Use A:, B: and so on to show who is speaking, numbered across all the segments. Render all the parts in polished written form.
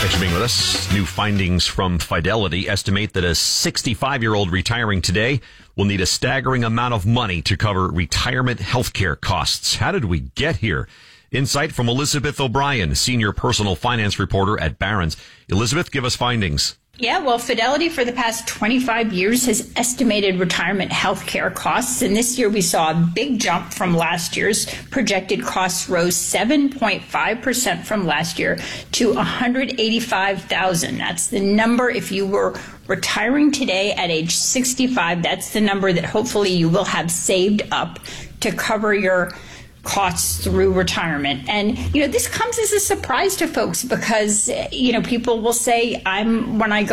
A: Thanks for being with us. New findings from Fidelity estimate that a 65-year-old retiring today will need a staggering amount of money to cover retirement health care costs. How did we get here? Insight from Elizabeth O'Brien, senior personal finance reporter at Barron's. Elizabeth, give us findings.
B: Yeah, well, Fidelity for the past 25 years has estimated retirement health care costs, and this year we saw a big jump from last year's. Projected costs rose 7.5% from last year to $185,000. That's the number if you were retiring today at age 65. That's the number that hopefully you will have saved up to cover your costs through retirement. And, this comes as a surprise to folks because, people will say, when I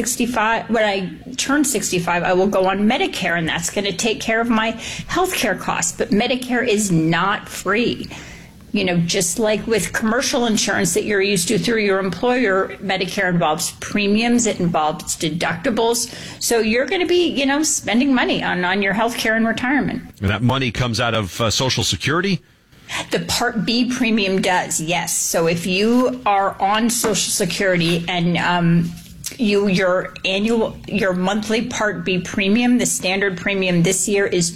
B: turn 65, I will go on Medicare and that's going to take care of my health care costs. But Medicare is not free. Just like with commercial insurance that you're used to through your employer, Medicare involves premiums, it involves deductibles. So you're going to be, spending money on your health care and retirement. And
A: that money comes out of Social Security?
B: The Part B premium does, yes. So if you are on Social Security and your monthly Part B premium, the standard premium this year is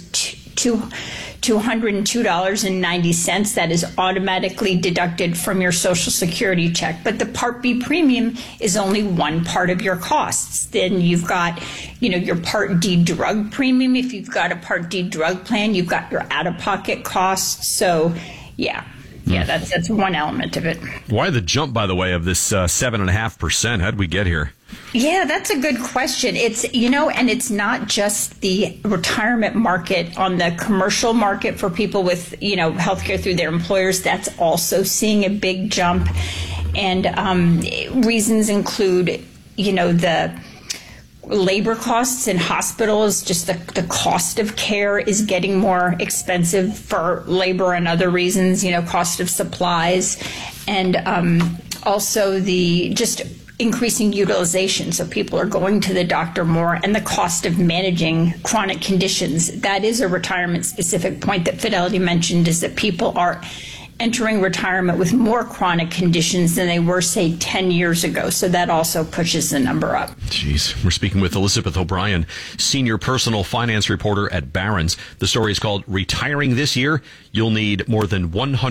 B: $202.90. That is automatically deducted from your Social Security check. But the Part B premium is only one part of your costs. Then you've got, your Part D drug premium. If you've got a Part D drug plan, you've got your out-of-pocket costs. So, yeah, that's one element of it.
A: Why the jump, by the way, of this 7.5%? How'd we get here?
B: Yeah, that's a good question. It's, and it's not just the retirement market. On the commercial market for people with, healthcare through their employers, that's also seeing a big jump. And reasons include, the labor costs in hospitals, just the cost of care is getting more expensive for labor and other reasons, cost of supplies, and also the just increasing utilization. So people are going to the doctor more, and the cost of managing chronic conditions. That is a retirement specific point that Fidelity mentioned, is that people are entering retirement with more chronic conditions than they were, say, 10 years ago. So that also pushes the number up.
A: Jeez. We're speaking with Elizabeth O'Brien, senior personal finance reporter at Barron's. The story is called Retiring This Year, You'll Need More Than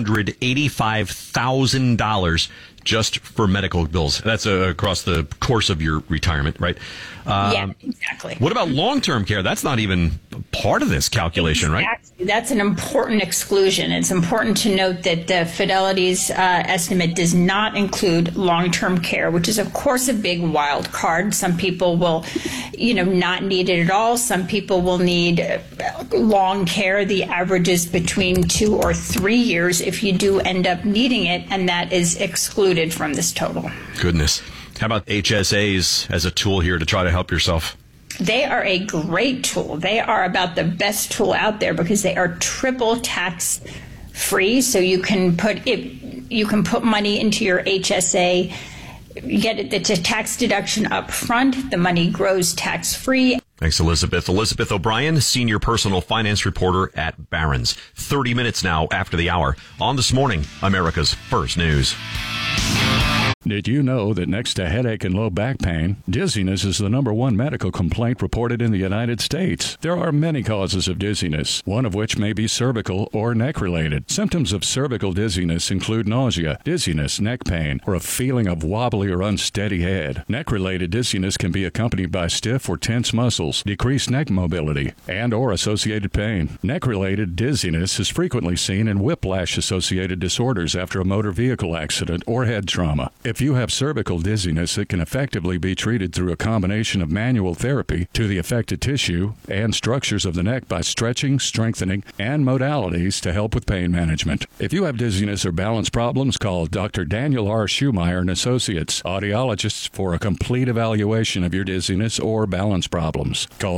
A: $185,000 just for medical bills. That's across the course of your retirement, right?
B: Yeah, exactly.
A: What about long-term care? That's not even part of this calculation, right?
B: That's an important exclusion. It's important to note that Fidelity's estimate does not include long-term care, which is, of course, a big wild card. Some people will, not need it at all. Some people will need long care. The average is between 2 or 3 years if you do end up needing it, and that is excluded from this total.
A: Goodness. How about HSAs as a tool here to try to help yourself?
B: They are a great tool. They are about the best tool out there because they are triple tax free. So you can put money into your HSA, it's a tax deduction up front. The money grows tax free.
A: Thanks, Elizabeth. Elizabeth O'Brien, senior personal finance reporter at Barron's. 30 minutes now after the hour on This Morning, America's First News.
C: Did you know that next to headache and low back pain, dizziness is the #1 medical complaint reported in the United States? There are many causes of dizziness, one of which may be cervical or neck-related. Symptoms of cervical dizziness include nausea, dizziness, neck pain, or a feeling of wobbly or unsteady head. Neck-related dizziness can be accompanied by stiff or tense muscles, decreased neck mobility, and or associated pain. Neck-related dizziness is frequently seen in whiplash-associated disorders after a motor vehicle accident or head trauma. If you have cervical dizziness, it can effectively be treated through a combination of manual therapy to the affected tissue and structures of the neck by stretching, strengthening, and modalities to help with pain management. If you have dizziness or balance problems, call Dr. Daniel R. Schumeyer and Associates, audiologists, for a complete evaluation of your dizziness or balance problems. Call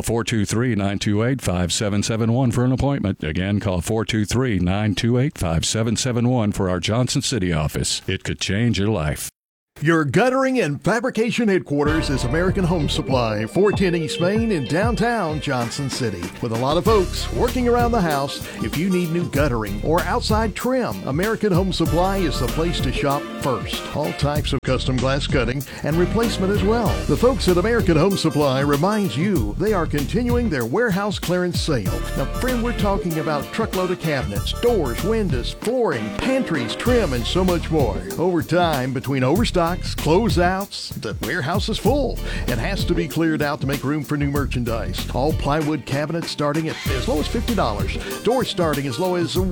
C: 423-928-5771 for an appointment. Again, call 423-928-5771 for our Johnson City office. It could change your life.
D: Your guttering and fabrication headquarters is American Home Supply, 410 East Main in downtown Johnson City. With a lot of folks working around the house, if you need new guttering or outside trim, American Home Supply is the place to shop first. All types of custom glass cutting and replacement as well. The folks at American Home Supply reminds you they are continuing their warehouse clearance sale. Now, friend, we're talking about a truckload of cabinets, doors, windows, flooring, pantries, trim, and so much more. Over time, between overstock, closeouts, the warehouse is full. It has to be cleared out to make room for new merchandise. All plywood cabinets starting at as low as $50. Doors starting as low as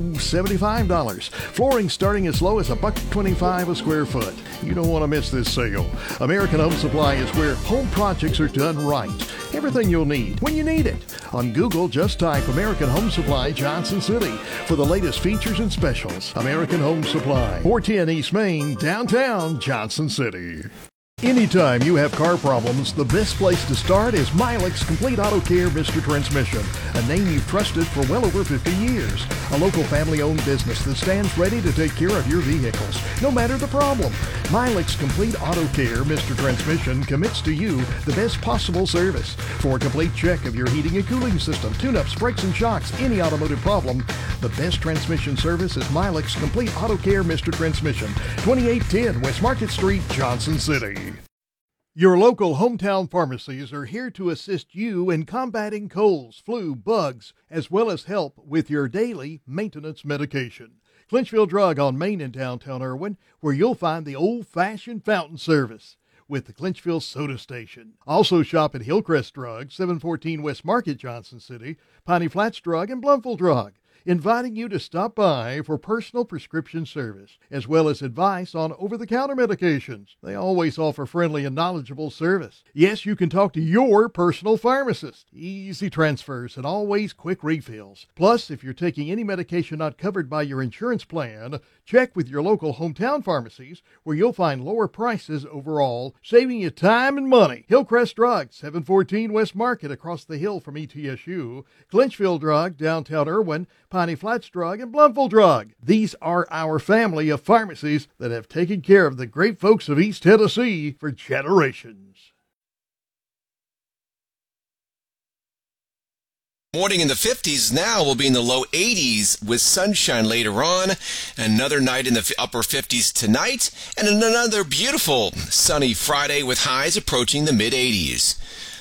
D: $75. Flooring starting as low as $1.25 a square foot. You don't want to miss this sale. American Home Supply is where home projects are done right. Everything you'll need when you need it. On Google, just type American Home Supply Johnson City for the latest features and specials. American Home Supply, 410 East Main, downtown Johnson City. Anytime you have car problems, the best place to start is Milex Complete Auto Care Mr. Transmission, a name you've trusted for well over 50 years. A local family-owned business that stands ready to take care of your vehicles, no matter the problem. Milex Complete Auto Care Mr. Transmission commits to you the best possible service. For a complete check of your heating and cooling system, tune-ups, brakes and shocks, any automotive problem, the best transmission service is Milex Complete Auto Care Mr. Transmission, 2810 West Market Street, Johnson City. Your local hometown pharmacies are here to assist you in combating colds, flu, bugs, as well as help with your daily maintenance medication. Clinchfield Drug on Main in downtown Irwin, where you'll find the old-fashioned fountain service with the Clinchfield Soda Station. Also shop at Hillcrest Drug, 714 West Market, Johnson City, Piney Flats Drug, and Blumville Drug, inviting you to stop by for personal prescription service, as well as advice on over-the-counter medications. They always offer friendly and knowledgeable service. Yes, you can talk to your personal pharmacist. Easy transfers and always quick refills. Plus, if you're taking any medication not covered by your insurance plan, check with your local hometown pharmacies where you'll find lower prices overall, saving you time and money. Hillcrest Drug, 714 West Market across the hill from ETSU, Clinchfield Drug, downtown Irwin, Piney Flats Drug, and Blumville Drug. These are our family of pharmacies that have taken care of the great folks of East Tennessee for generations.
E: Morning in the 50s, now will be in the low 80s with sunshine later on. Another night in the upper 50s tonight, and another beautiful sunny Friday with highs approaching the mid 80s.